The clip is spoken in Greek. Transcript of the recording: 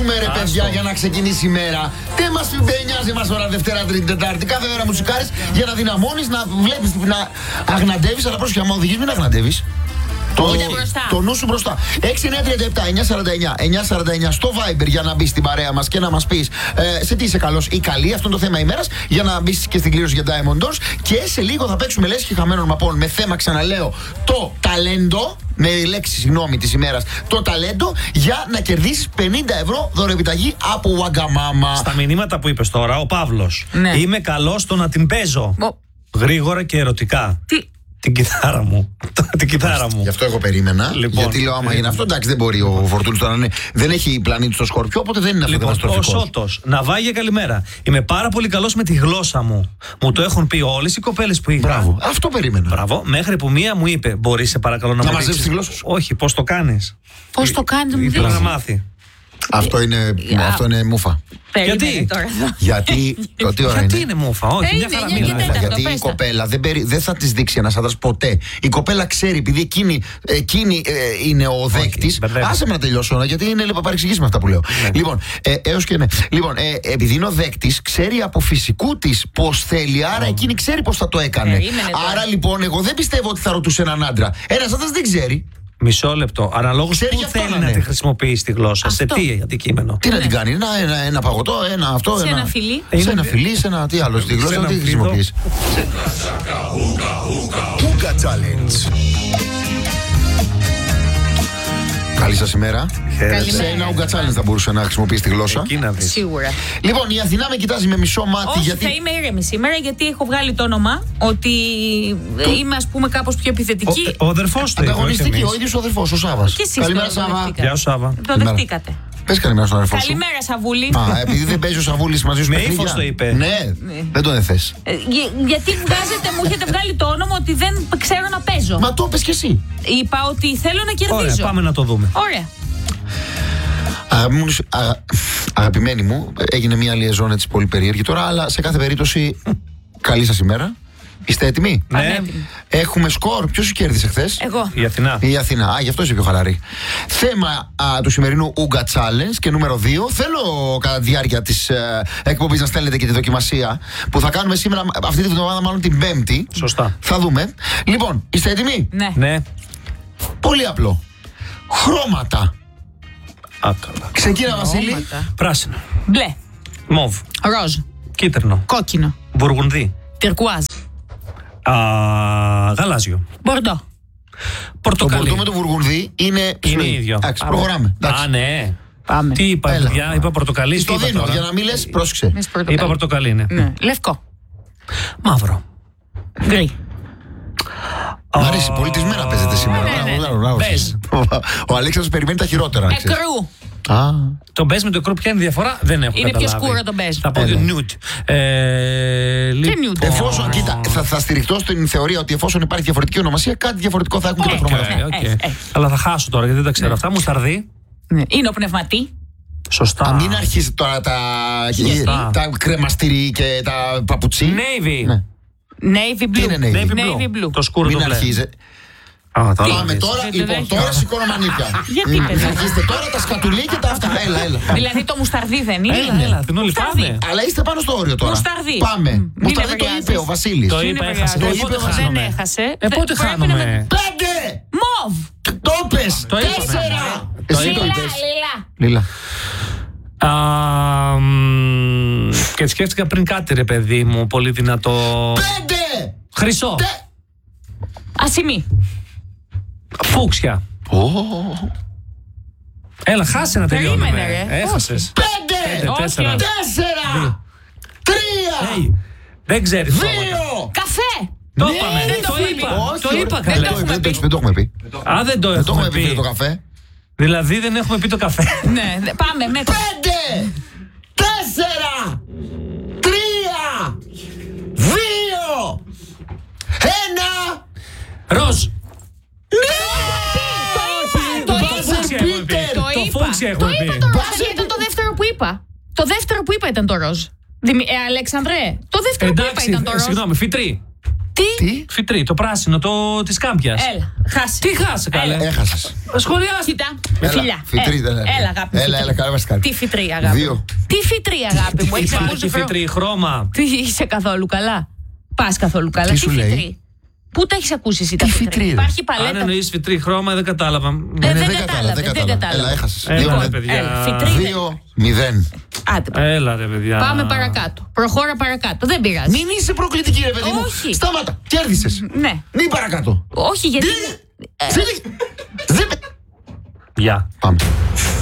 μουσικάρουμε ρε παιδιά για να ξεκινήσει η μέρα. Δεν μας νοιάζει μας τώρα Δευτέρα, Τρίτη, Τετάρτη. Κάθε μέρα μουσικάρεις για να δυναμώνεις, να βλέπεις, να αγναντεύεις. Αλλά πρόσεχε, άμα οδηγείς μην αγναντεύεις. Το νου σου μπροστά. 6937-949-949 στο Viber για να μπεις στην παρέα μας και να μας πεις σε τι είσαι καλός ή καλή. Αυτό είναι το θέμα ημέρας. Για να μπεις και στην κλήρωση για Diamond Doors. Και σε λίγο θα παίξουμε λες και χαμένων μαπών με θέμα, ξαναλέω, το ταλέντο. Με λέξη, συγγνώμη, της ημέρας. Το ταλέντο για να κερδίσεις 50 ευρώ δωρεοπιταγή από Wagamama. Στα μηνύματα που είπες τώρα, ο Παύλος. Ναι. Είμαι καλός στο να την παίζω. Γρήγορα και ερωτικά. Τι? Την κιθάρα μου. Την κιθάρα μου. Γι' αυτό εγώ περίμενα. Λοιπόν, γιατί λέω, άμα είναι αυτό, εντάξει, δεν μπορεί ο Φορτούνης τώρα να είναι. Δεν έχει πλανήτη στο Σκορπιό, οπότε δεν είναι αυτό καταστροφικό. Ο Σώτος, Ναβάγια, καλημέρα. Είμαι πάρα πολύ καλός με τη γλώσσα μου. Μου το έχουν πει όλες οι κοπέλες που είχα. Μπράβο, αυτό περίμενα. Μπράβο. Μέχρι που μία μου είπε: μπορείς σε παρακαλώ να μαζέψεις τη γλώσσα σου? Όχι, πώς το κάνεις? Πώς το κάνεις, μου ήθελα να μάθει. Αυτό είναι μούφα. Γιατί? Γιατί. Τι ώρα γιατί είναι? Είναι μούφα, όχι. Μια χαρά είναι. Γιατί η κοπέλα δεν θα της δείξει ένας άντρας ποτέ. Η κοπέλα ξέρει, επειδή εκείνη είναι ο δέκτης. Άσε με να τελειώσω, γιατί είναι λίγο παρεξηγήσιμο αυτά που λέω. Λοιπόν, έως και ναι. Λοιπόν, επειδή είναι ο δέκτης, ξέρει από φυσικού της πώς θέλει, άρα εκείνη ξέρει πώς θα το έκανε. Άρα λοιπόν, εγώ δεν πιστεύω ότι θα ρωτούσε έναν άντρα. Ένας άντρας δεν ξέρει. Μισό λεπτό. Αναλόγως που θέλει να τη χρησιμοποιήσει τη γλώσσα. Σε τι αντικείμενο. Τι να την κάνει, ένα παγωτό, ένα αυτό. Σε ένα φιλί. Σε ένα φιλί, σε ένα τι άλλο. Στη γλώσσα τι χρησιμοποιείς. Ούγκα Challenge. Καλή σας ημέρα. Σε ένα Ούγκα Challenge θα μπορούσε να χρησιμοποιήσει τη γλώσσα. Σίγουρα. Λοιπόν, η Αθηνά με κοιτάζει με μισό μάτι. Όχι, γιατί... θα είμαι ήρεμη σήμερα, γιατί έχω βγάλει το όνομα ότι είμαι, ας πούμε, κάπως πιο επιθετική. Ο αδερφός του. Ανταγωνιστική, ο ίδιος ο αδερφός, ο Σάββας. Και εσείς καλημέρα, Σάββα. Γεια σου, Σάββα. Το δεχτήκατε. Πες καλημέρα στον αδερφό σου. Καλημέρα, Σαβούλη. Επειδή δεν παίζει ο Σαβούλης μαζί σου με ύφος το είπε. Ναι, δεν τον θες. Γιατί μου έχετε βγάλει το όνομα ότι δεν ξέρω να παίζω. Μα το πες κι εσύ. Είπα ότι θέλω να κερδίζω. Ωραία, πάμε να το δούμε. Ωραία. Αγαπημένοι μου, έγινε μια λιεζόν έτσι πολύ περίεργη τώρα, αλλά σε κάθε περίπτωση καλή σας ημέρα. Είστε έτοιμοι? Ναι. Έχουμε σκορ. Ποιος κέρδισε χθες? Εγώ. Η Αθηνά. Η Αθηνά. Γι' αυτό είσαι πιο χαλαρή. Θέμα του σημερινού Ούγκα Challenge και νούμερο 2. Θέλω κατά τη διάρκεια της εκπομπής να στέλνετε και τη δοκιμασία που θα κάνουμε σήμερα, αυτή τη βδομάδα, μάλλον την Πέμπτη. Σωστά. Θα δούμε. Λοιπόν, είστε έτοιμοι? Ναι. Πολύ απλό. Χρώματα. Ξεκίνα, Βασίλη. Πράσινο. Μπλε. Μοβ. Ροζ. Κίτρινο. Κόκκινο. Μπουργουνδί. Τυρκουάζ. Γαλάζιο. Μπορντό. Πορτοκαλί. Το μπορντό με το βουργουνδί είναι ίδιο. Εντάξει, προχωράμε. Α, ναι. Πάμε. Τι είπα, παιδιά, είπα πορτοκαλί. Στο δίνω, για να μην λες, πρόσεξε. Είπα πορτοκαλί, ναι. Λευκό. Μαύρο. Γκρι. Μ' αρέσει πολύ, της μέρα παίζεται σήμερα. Μπέζ. Ο Αλέξανδρος περιμένει τα χειρότερα. Εκρού. Το μπέζ με το κρού ποια είναι η διαφορά? Δεν έχω καταλάβει. Είναι πιο σκούρο το μπέζ. Θα πω nude. Και nude. Εφόσον, κοίτα, θα στηριχτώ στην θεωρία ότι εφόσον υπάρχει διαφορετική ονομασία, κάτι διαφορετικό θα έχουν και τα χρώματα. Αλλά θα χάσω τώρα γιατί δεν τα ξέρω αυτά. Μουσταρδί. Είναι ο πνευματί. Σωστά. Αν μην αρχίσει τώρα τα κρεμαστήρι και τα παπουτσί. Navy. Navy blue. Τι είναι Navy blue. Το σκούρο το μην μπλε. αρχίζει. Πάμε τώρα, λοιπόν, τώρα σηκώνω μανίκια. Γιατί παιδιά? Αρχίστε τώρα τα σκατουλί και τα αυτά. Έλα. Δηλαδή το μουσταρδί δεν είναι? Έλα, την όλοι πάμε. Αλλά είστε πάνω στο όριο τώρα. Μουσταρδί. Πάμε. Μουσταρδί το είπε ο Βασίλης. Το είπα, έχασε. Δεν έχασε. Πότε χάνουμε? 5! Μοβ. Το πες! Το είπα. 4! Εσύ το είπες. Λίλα. Και σκέφτηκα πριν κάτι, ρε παιδί μου, πολύ δυνατό. 5! Χρυσό. Ασημή. Φούξια. Έλα, χάσε να τελειώνουμε. Έχασες. 5! 4. 4! 3! Δεν ξέρεις. 2! Καφέ. Το είπαμε. Το είπα. Δεν το έχουμε πει. Α, δεν το έχουμε πει. Το καφέ. Δηλαδή δεν έχουμε πει το καφέ. Ναι, πάμε με 5! 4! 3! 2! 1! Ροζ. Το φούξια έχουμε πει. είπα το ροζ, ήταν το δεύτερο που είπα. Το δεύτερο που είπα ήταν το ροζ. Αλέξανδρε, το δεύτερο που είπα ήταν το ροζ. Συγγνώμη, φυτρή. Τι? Φυτρή, το πράσινο, της Κάμπιας. Έλα, χάσε. Τι χάσε, καλέ. Έχασες. Σχολιάστε. Κοίτα, φιλιά. Φυτρή δεν είναι. Έλα, αγάπη. Έλα, καλά μας κάνει. Τι φυτρή, αγάπη. 2. Τι φυτρή, αγάπη μου. Έχεις Υπάρχει φυτρή, χρώμα. Τι είσαι καθόλου καλά. Πας καθόλου καλά. Τι σου λέει? Πού τα έχεις ακούσει εσύ τα φυτρή? Υπάρχει παλέτα. Αν εννοείς φυτρή χρώμα, δεν κατάλαβα. Δεν κατάλαβα. Έλα, έχασες. Έλα, παιδιά. 2-0. Άντε. Έλα, ρε παιδιά. Πάμε παρακάτω. Προχώρα παρακάτω. Δεν πειράζει. Μην είσαι προκλητική, ρε παιδί μου. Όχι. Σταμάτα. Κέρδισες. Ναι. Μην παρακάτω. Όχι, γιατί. Δεν. Γεια. Πάμε.